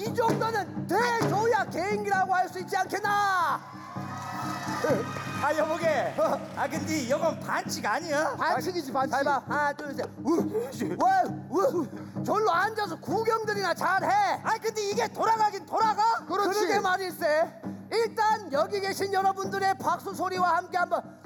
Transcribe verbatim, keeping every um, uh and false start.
이 정도는 대줘야 개인기라고 할 수 있지 않겠나? 아 여보게. 아 근데 이건 반칙 아니야? 반칙이지 반칙. 잘 봐. 하나, 둘, 셋. 우, 와, 우. 절로 앉아서 구경들이나 잘해. 아 근데 이게 돌아가긴 돌아가? 그렇지. 그러게 말일세. 일단 여기 계신 여러분들의 박수 소리와 함께 한번